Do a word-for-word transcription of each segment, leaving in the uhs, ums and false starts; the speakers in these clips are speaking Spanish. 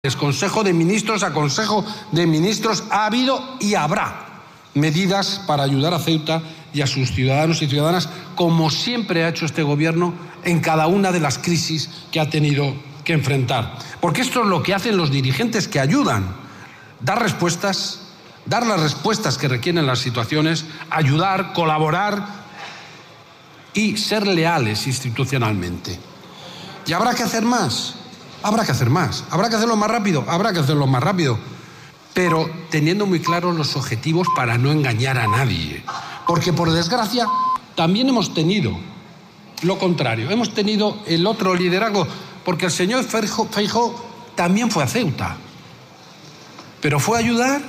Consejo de Ministros a Consejo de Ministros ha habido y habrá medidas para ayudar a Ceuta y a sus ciudadanos y ciudadanas, como siempre ha hecho este Gobierno en cada una de las crisis que ha tenido que enfrentar. Porque esto es lo que hacen los dirigentes que ayudan, dar respuestas, dar las respuestas que requieren las situaciones, ayudar, colaborar y ser leales institucionalmente. ¿Y habrá que hacer más? Habrá que hacer más, habrá que hacerlo más rápido, habrá que hacerlo más rápido, pero teniendo muy claros los objetivos para no engañar a nadie. Porque, por desgracia, también hemos tenido lo contrario, hemos tenido el otro liderazgo, porque el señor Feijóo también fue a Ceuta. ¿Pero fue a ayudar?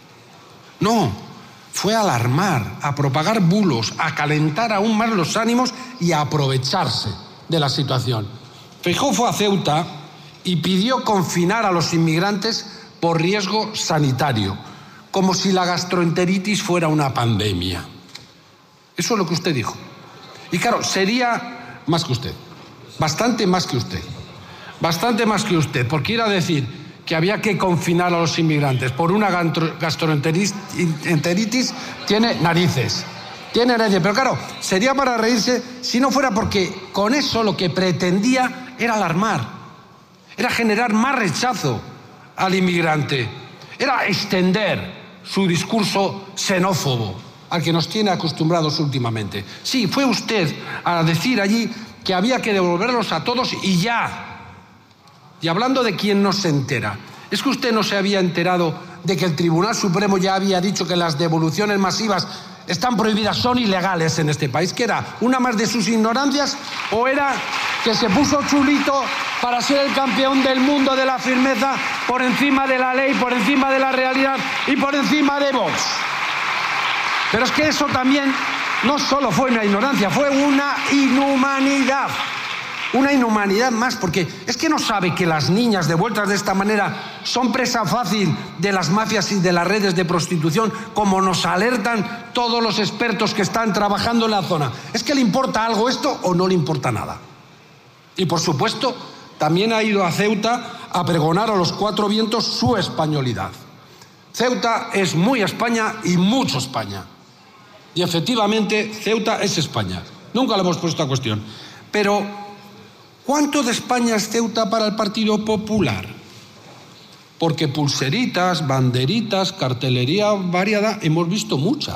No, fue a alarmar, a propagar bulos, a calentar aún más los ánimos y a aprovecharse de la situación. Feijóo fue a Ceuta y pidió confinar a los inmigrantes por riesgo sanitario, como si la gastroenteritis fuera una pandemia. Eso es lo que usted dijo. Y claro, sería más que usted, bastante más que usted, bastante más que usted, porque ir a decir que había que confinar a los inmigrantes por una gastroenteritis tiene narices. Tiene narices, pero claro, sería para reírse si no fuera porque con eso lo que pretendía era alarmar. Era generar más rechazo al inmigrante, era extender su discurso xenófobo al que nos tiene acostumbrados últimamente. Sí, fue usted a decir allí que había que devolverlos a todos y ya. Y hablando de quién no se entera, ¿es que usted no se había enterado de que el Tribunal Supremo ya había dicho que las devoluciones masivas están prohibidas, son ilegales en este país? ¿Qué era? ¿Una más de sus ignorancias o era que se puso chulito para ser el campeón del mundo de la firmeza por encima de la ley, por encima de la realidad y por encima de Vox? Pero es que eso también no solo fue una ignorancia, fue una inhumanidad. Una inhumanidad más, porque es que no sabe que las niñas devueltas de esta manera son presa fácil de las mafias y de las redes de prostitución, como nos alertan todos los expertos que están trabajando en la zona. ¿Es que le importa algo esto o no le importa nada? Y por supuesto, también ha ido a Ceuta a pregonar a los cuatro vientos su españolidad. Ceuta es muy España y mucho España. Y efectivamente, Ceuta es España. Nunca le hemos puesto a cuestión. Pero ¿cuánto de España es Ceuta para el Partido Popular? Porque pulseritas, banderitas, cartelería variada, hemos visto mucha.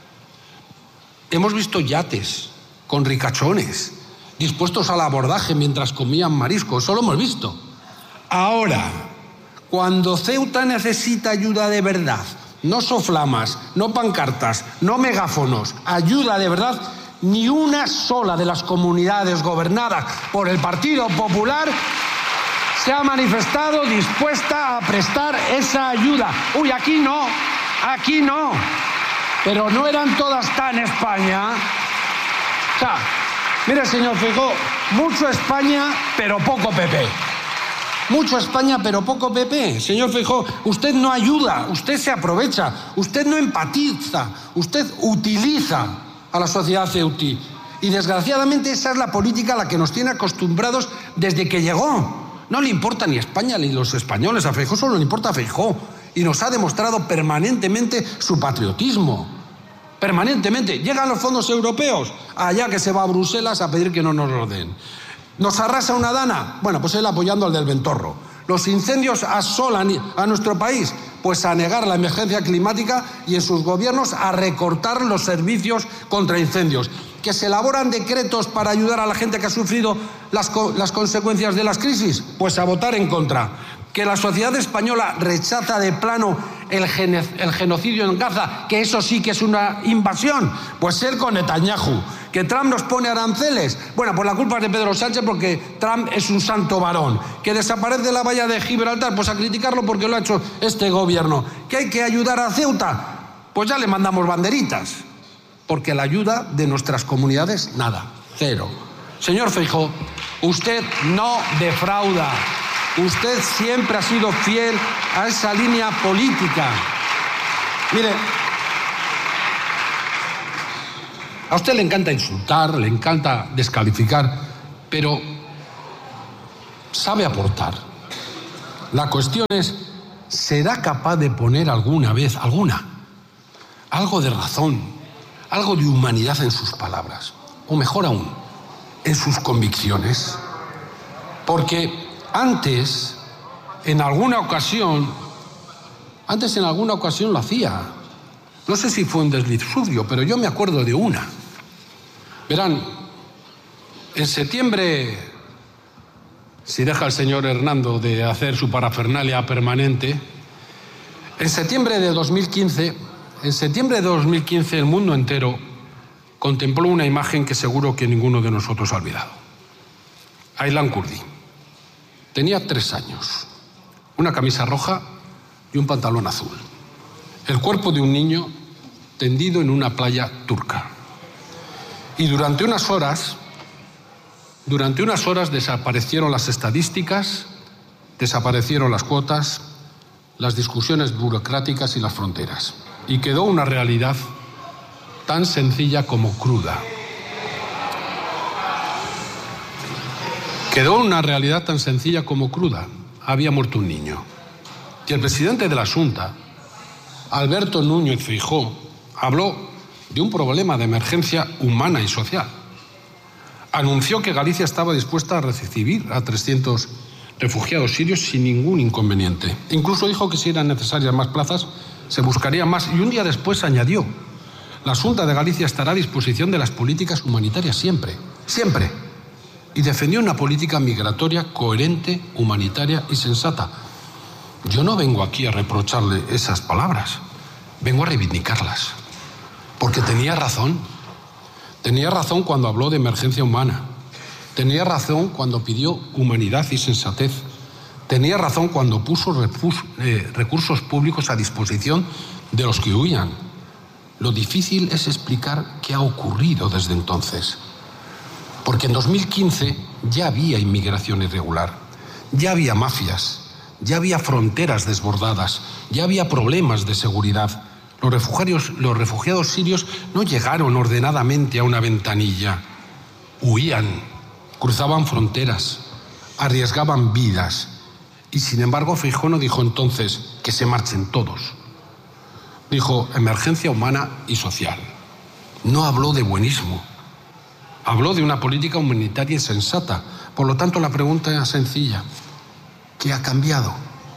Hemos visto yates con ricachones, dispuestos al abordaje mientras comían marisco. Eso lo hemos visto. Ahora, cuando Ceuta necesita ayuda de verdad, no soflamas, no pancartas, no megáfonos, ayuda de verdad, ni una sola de las comunidades gobernadas por el Partido Popular se ha manifestado dispuesta a prestar esa ayuda. Uy, aquí no, aquí no. Pero no eran todas tan España. O sea, mire, señor Feijóo, mucho España, pero poco P P. Mucho España, pero poco P P. Señor Feijóo, usted no ayuda, usted se aprovecha, usted no empatiza, usted utiliza a la sociedad ceutí. Y desgraciadamente esa es la política a la que nos tiene acostumbrados desde que llegó. No le importa ni España ni los españoles, a Feijóo solo le importa a Feijóo. Y nos ha demostrado permanentemente su patriotismo. Permanentemente. Llegan los fondos europeos, allá que se va a Bruselas a pedir que no nos lo den. ¿Nos arrasa una dana? Bueno, pues él apoyando al del Ventorro. Los incendios asolan a nuestro país, pues a negar la emergencia climática y en sus gobiernos a recortar los servicios contra incendios. ¿Que se elaboran decretos para ayudar a la gente que ha sufrido las, las consecuencias de las crisis? Pues a votar en contra. ¿Que la sociedad española rechaza de plano el, gene, el genocidio en Gaza? Que eso sí que es una invasión. Pues él con Netanyahu. ¿Que Trump nos pone aranceles? Bueno, pues la culpa es de Pedro Sánchez porque Trump es un santo varón. ¿Que desaparece la valla de Gibraltar? Pues a criticarlo porque lo ha hecho este gobierno. ¿Que hay que ayudar a Ceuta? Pues ya le mandamos banderitas. Porque la ayuda de nuestras comunidades, nada, cero. Señor Feijóo, usted no defrauda. Usted siempre ha sido fiel a esa línea política. Mire, a usted le encanta insultar, le encanta descalificar, pero sabe aportar. La cuestión es, ¿será capaz de poner alguna vez, alguna, algo de razón, algo de humanidad en sus palabras? O mejor aún, en sus convicciones. Porque antes, en alguna ocasión, antes en alguna ocasión lo hacía. No sé si fue un desliz suyo, pero yo me acuerdo de una. Verán, en septiembre, si deja el señor Hernando de hacer su parafernalia permanente, en septiembre de dos mil quince, en septiembre de dos mil quince el mundo entero contempló una imagen que seguro que ninguno de nosotros ha olvidado. Aylan Kurdi. Tenía tres años, una camisa roja y un pantalón azul. El cuerpo de un niño tendido en una playa turca. Y durante unas horas, durante unas horas desaparecieron las estadísticas, desaparecieron las cuotas, las discusiones burocráticas y las fronteras. Y quedó una realidad tan sencilla como cruda. Quedó una realidad tan sencilla como cruda. Había muerto un niño. Y el presidente de la Xunta, Alberto Núñez Feijóo, habló de un problema de emergencia humana y social. Anunció que Galicia estaba dispuesta a recibir a trescientos refugiados sirios sin ningún inconveniente. Incluso dijo que si eran necesarias más plazas, se buscarían más. Y un día después añadió, la Xunta de Galicia estará a disposición de las políticas humanitarias siempre, siempre. Y defendió una política migratoria coherente, humanitaria y sensata. Yo no vengo aquí a reprocharle esas palabras, vengo a reivindicarlas. Porque tenía razón. Tenía razón cuando habló de emergencia humana. Tenía razón cuando pidió humanidad y sensatez. Tenía razón cuando puso recursos públicos a disposición de los que huían. Lo difícil es explicar qué ha ocurrido desde entonces. Porque en dos mil quince ya había inmigración irregular, ya había mafias, ya había fronteras desbordadas, ya había problemas de seguridad. Los refugiados, los refugiados sirios no llegaron ordenadamente a una ventanilla. Huían, cruzaban fronteras, arriesgaban vidas. Y sin embargo, Feijóo no dijo entonces que se marchen todos. Dijo emergencia humana y social. No habló de buenismo. Habló de una política humanitaria y sensata. Por lo tanto, la pregunta es sencilla. ¿Qué ha cambiado?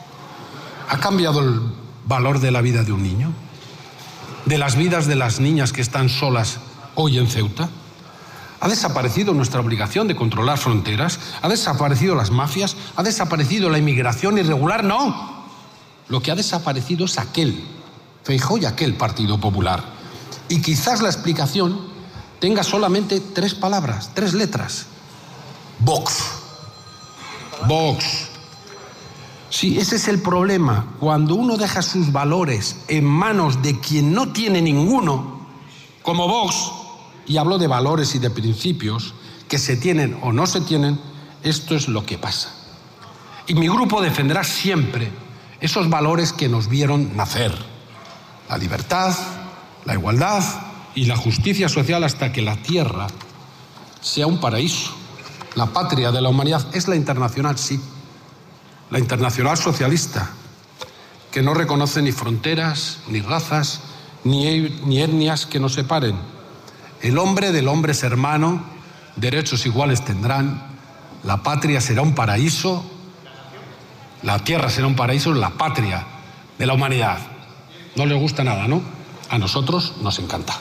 ¿Ha cambiado el valor de la vida de un niño? ¿De las vidas de las niñas que están solas hoy en Ceuta? ¿Ha desaparecido nuestra obligación de controlar fronteras? ¿Ha desaparecido las mafias? ¿Ha desaparecido la inmigración irregular? No. Lo que ha desaparecido es aquel, Feijóo y aquel Partido Popular. Y quizás la explicación tenga solamente tres palabras, tres letras. Vox. Vox. Sí, ese es el problema. Cuando uno deja sus valores en manos de quien no tiene ninguno, como Vox, y hablo de valores y de principios que se tienen o no se tienen, esto es lo que pasa. Y mi grupo defenderá siempre esos valores que nos vieron nacer. La libertad, la igualdad y la justicia social hasta que la tierra sea un paraíso. La patria de la humanidad es la internacional, sí. La internacional socialista, que no reconoce ni fronteras, ni razas, ni, ni etnias que nos separen. El hombre del hombre es hermano, derechos iguales tendrán, la patria será un paraíso, la tierra será un paraíso, la patria de la humanidad. No les gusta nada, ¿no? A nosotros nos encanta.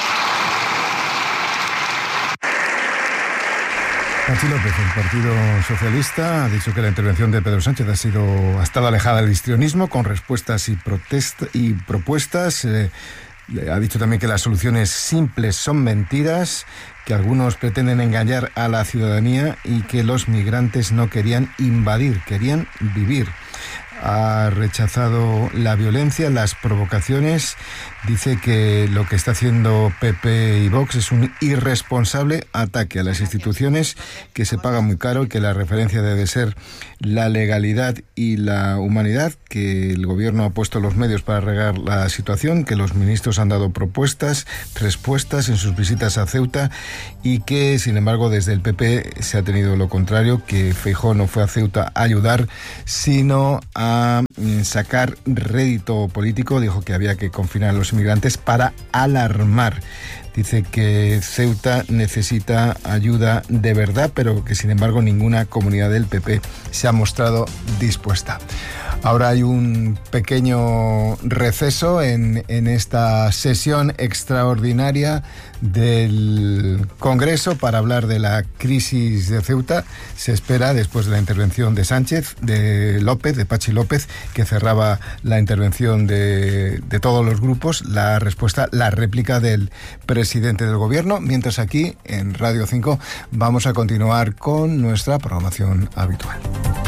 Pachi López, el Partido Socialista, ha dicho que la intervención de Pedro Sánchez ha sido ha estado alejada del histrionismo, con respuestas y, protesta, y propuestas. Eh, ha dicho también que las soluciones simples son mentiras, que algunos pretenden engañar a la ciudadanía y que los migrantes no querían invadir, querían vivir. ha rechazado la violencia, las provocaciones. Dice que lo que está haciendo P P y Vox es un irresponsable ataque a las instituciones que se paga muy caro y que la referencia debe ser la legalidad y la humanidad, que el gobierno ha puesto los medios para arreglar la situación, que los ministros han dado propuestas, respuestas en sus visitas a Ceuta y que, sin embargo, desde el P P se ha tenido lo contrario, que Feijóo no fue a Ceuta a ayudar, sino a sacar rédito político. Dijo que había que confinar a los inmigrantes para alarmar. Dice que Ceuta necesita ayuda de verdad, pero que sin embargo ninguna comunidad del P P se ha mostrado dispuesta. Ahora hay un pequeño receso en, en esta sesión extraordinaria del Congreso para hablar de la crisis de Ceuta. Se espera, después de la intervención de Sánchez, de López, de Pachi López, que cerraba la intervención de, de todos los grupos, la respuesta, la réplica del presidente del Gobierno. Mientras aquí, en Radio cinco, vamos a continuar con nuestra programación habitual.